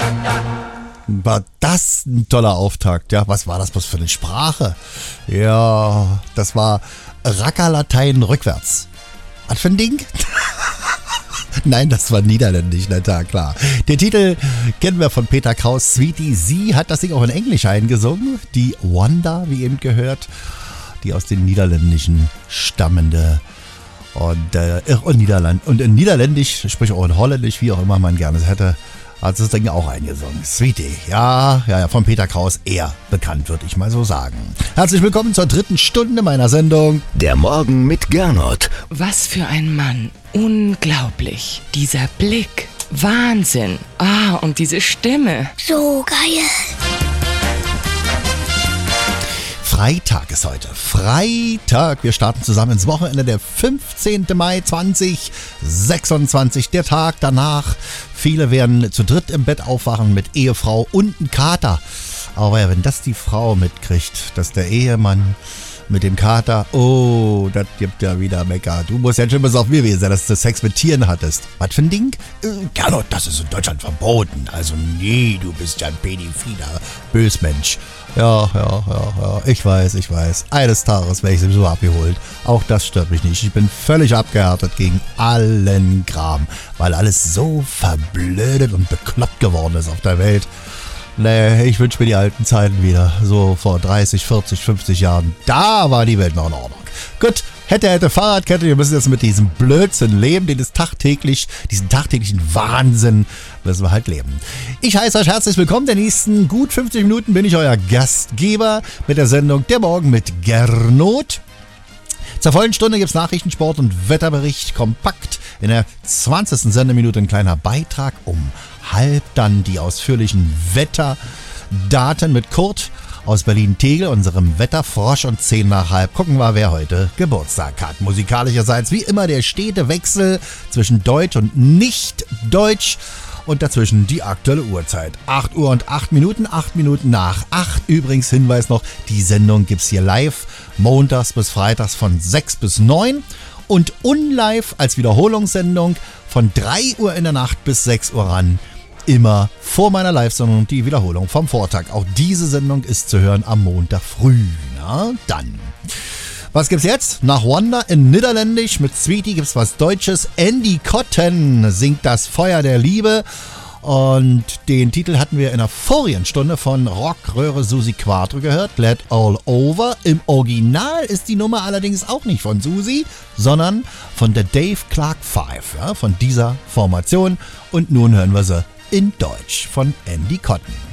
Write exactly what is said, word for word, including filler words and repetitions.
War das ein toller Auftakt, ja? Was war das bloß für eine Sprache? Ja, das war Rackerlatein rückwärts. Was für ein Ding? Nein, das war niederländisch, na ja, klar. Der Titel kennen wir von Peter Kraus, Sweetie. Sie hat das Ding auch in Englisch eingesungen. Die Wanda, wie eben gehört, die aus den Niederländischen stammende und, äh, und Niederland und in Niederländisch, sprich auch in Holländisch, wie auch immer man gerne es hätte, hat das Ding auch eingesungen. Sweetie, ja, ja, ja, von Peter Kraus eher bekannt, würde ich mal so sagen. Herzlich willkommen zur dritten Stunde meiner Sendung. Der Morgen mit Gernot. Was für ein Mann. Unglaublich. Dieser Blick. Wahnsinn. Ah, und diese Stimme. So geil. Freitag ist heute. Freitag. Wir starten zusammen ins Wochenende, der fünfzehnten Mai zweitausendsechsundzwanzig. Der Tag danach. Viele werden zu dritt im Bett aufwachen mit Ehefrau und einem Kater. Aber ja, wenn das die Frau mitkriegt, dass der Ehemann mit dem Kater, oh, das gibt ja wieder Mecker. Du musst ja schon mal auf mir gewesen sein, dass du Sex mit Tieren hattest. Was für ein Ding? Äh, Gernot, das ist in Deutschland verboten. Also nee, du bist ja ein pädophiler Bösmensch. Ja, ja, ja, ja, ich weiß, ich weiß. Eines Tages werde ich sowieso abgeholt. Auch das stört mich nicht. Ich bin völlig abgehärtet gegen allen Kram, weil alles so verblödet und bekloppt geworden ist auf der Welt. Nee, ich wünsche mir die alten Zeiten wieder. So vor dreißig, vierzig, fünfzig Jahren. Da war die Welt noch in Ordnung. Gut, hätte, hätte, Fahrradkette. Wir müssen jetzt mit diesem Blödsinn leben, den ist tagtäglich, diesen tagtäglichen Wahnsinn müssen wir halt leben. Ich heiße euch herzlich willkommen. Der nächsten gut fünfzig Minuten bin ich euer Gastgeber mit der Sendung Der Morgen mit Gernot. Zur vollen Stunde gibt es Nachrichten, Sport und Wetterbericht kompakt. In der zwanzigsten Sendeminute ein kleiner Beitrag um halb dann die ausführlichen Wetterdaten mit Kurt aus Berlin-Tegel, unserem Wetterfrosch, und zehn nach halb gucken wir, wer heute Geburtstag hat. Musikalischerseits wie immer der stete Wechsel zwischen Deutsch und Nicht-Deutsch und dazwischen die aktuelle Uhrzeit. acht Uhr und acht Minuten, acht Minuten nach acht. Übrigens Hinweis noch, die Sendung gibt's hier live, montags bis freitags von sechs bis neun und unlive als Wiederholungssendung von drei Uhr in der Nacht bis sechs Uhr ran. Immer vor meiner Live-Sendung die Wiederholung vom Vortag. Auch diese Sendung ist zu hören am Montag früh. Na, dann. Was gibt's jetzt? Nach Wanda in Niederländisch mit Sweetie gibt's was Deutsches. Andy Cotton singt Das Feuer der Liebe. Und den Titel hatten wir in der vorigen Stunde von Rockröhre Susi Quatro gehört. Let All Over. Im Original ist die Nummer allerdings auch nicht von Susi, sondern von der Dave Clark Five, ja, von dieser Formation. Und nun hören wir sie in Deutsch von Andy Cotton.